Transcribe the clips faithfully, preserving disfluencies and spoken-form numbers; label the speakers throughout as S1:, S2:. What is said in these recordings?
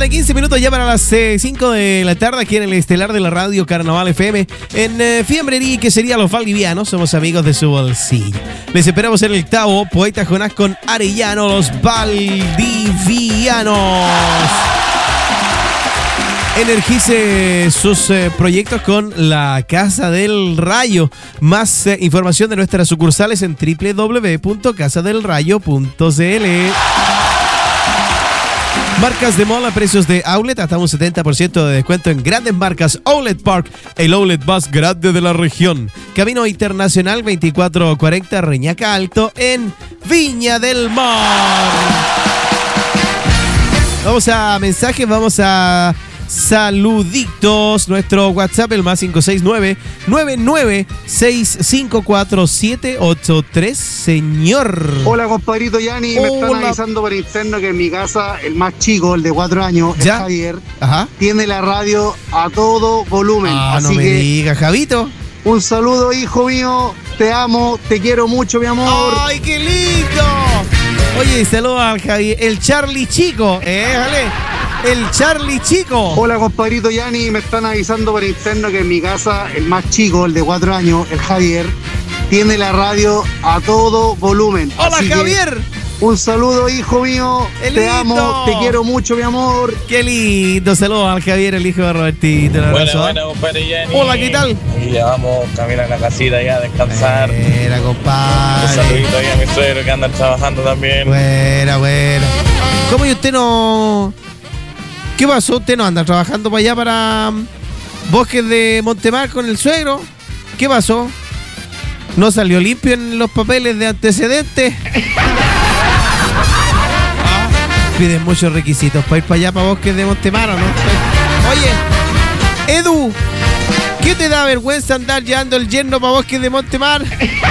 S1: Faltan quince minutos ya para las eh, cinco de la tarde aquí en el estelar de la radio Carnaval F M en eh, Fiambrerí, que sería Los Valdivianos. Somos amigos de su bolsillo. Les esperamos en el octavo Poeta Jonás con Arellano, Los Valdivianos. Energice sus eh, proyectos con la Casa del Rayo. Más eh, información de nuestras sucursales en doble u doble u doble u punto casa del rayo punto c l. Marcas de moda a precios de outlet, hasta un setenta por ciento de descuento en grandes marcas. Outlet Park, el outlet más grande de la región. Camino Internacional veinticuatro cuarenta Reñaca Alto en Viña del Mar. Vamos a mensajes, vamos a saluditos. Nuestro WhatsApp, el más cinco seis nueve, nueve nueve seis cinco cuatro siete ocho tres. Señor.
S2: Hola, compadrito Yanni. Me están avisando por interno que en mi casa, el más chico, el de cuatro años, el Javier,
S1: Ajá.
S2: tiene la radio a todo volumen.
S1: Ah,
S2: Así
S1: no me
S2: que,
S1: digas, Javito.
S2: Un saludo, hijo mío. Te amo, te quiero mucho, mi amor.
S1: ¡Ay, qué lindo! Oye, saludos al Javier, el Charlie Chico, eh, vale. El Charlie Chico.
S2: Hola, compadrito Yanni. Me están avisando por interno que en mi casa, el más chico, el de cuatro años, el Javier, tiene la radio a todo volumen.
S1: Hola,
S2: Así
S1: Javier.
S2: Un saludo, hijo mío. Te amo, te quiero mucho, mi amor.
S1: Qué lindo. Saludos al Javier, el hijo de Robertito.
S3: Buena, buena, compadre Yanni.
S1: Hola, ¿qué tal?
S3: Y ya vamos camino a la casita ya a descansar.
S1: Buena, compadre.
S3: Un saludito ahí a mi suegro que andan trabajando también.
S1: Buena, buena. ¿Cómo y usted no...? ¿Qué pasó? ¿Usted no anda trabajando para allá, para um, Bosques de Montemar con el suegro? ¿Qué pasó? ¿No salió limpio en los papeles de antecedentes? Ah, piden muchos requisitos para ir para allá, para Bosques de Montemar, ¿o no? Oye, Edu, ¿qué te da vergüenza andar llevando el yerno para Bosques de Montemar?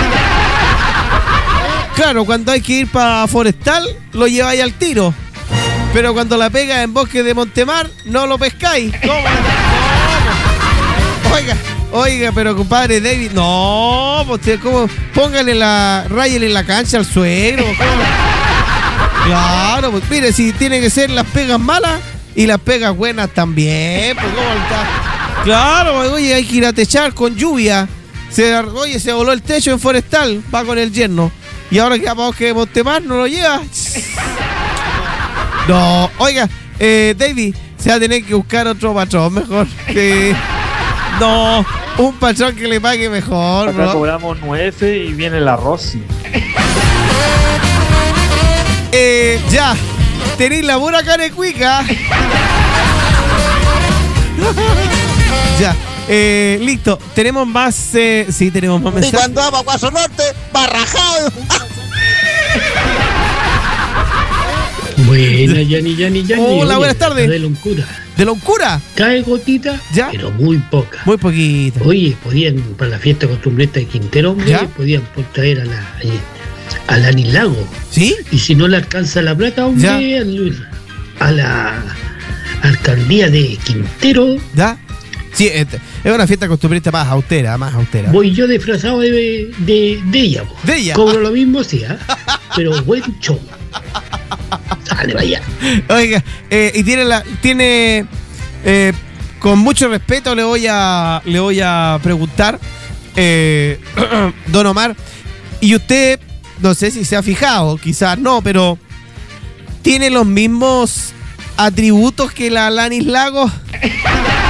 S1: Claro, cuando hay que ir para Forestal, lo lleváis al tiro. Pero cuando la pega en Bosque de Montemar, no lo pescáis. ¿Cómo? ¿Cómo? Oiga, oiga, pero compadre David, no, pues, ¿cómo? Póngale la, ráyele la cancha al suegro. ¿Cómo? Claro, pues mire, si tienen que ser las pegas malas y las pegas buenas también. Pues, ¿cómo está? Claro, pues, oye, hay que ir a techar con lluvia. Se, oye, se voló el techo en Forestal, va con el yerno. Y ahora que va para Bosque de Montemar, no lo lleva. No, oiga, eh, David, se va a tener que buscar otro patrón mejor. Sí. No, un patrón que le pague mejor.
S4: Acá
S1: bro.
S4: cobramos nueve y viene el arroz.
S1: Eh, ya, tenéis la pura carecuica. Ya, eh, listo. Tenemos más, eh, sí, tenemos más mensajes.
S5: Y cuando va a Guaso Norte, barrajado.
S6: Buena, Yanni, Yanni, Yanni.
S1: Hola,
S6: Oye,
S1: buenas tardes.
S6: De Loncura.
S1: ¿De Loncura?
S6: Cae gotita,
S1: ¿Ya?
S6: pero muy poca.
S1: Muy poquito.
S6: Oye, podían, para la fiesta costumbrista de Quintero, hombre,
S1: ¿Ya?
S6: podían traer a la a la Anilago.
S1: ¿Sí?
S6: Y si no le alcanza la plata, hombre,
S1: ¿Ya?
S6: al- a la alcaldía de Quintero.
S1: ¿Ya? Sí, es es una fiesta costumbrista más austera, más austera.
S6: Voy yo disfrazado de, de, de ella. po.
S1: ¿De ella?
S6: Cobro lo mismo, sí, ¿ah? Pero buen show. Sale, vaya.
S1: Oiga, eh, y tiene la, tiene, eh, con mucho respeto le voy a, le voy a preguntar, eh, don Omar, y usted, no sé si se ha fijado, quizás no, pero ¿tiene los mismos atributos que la Alanis Lagos?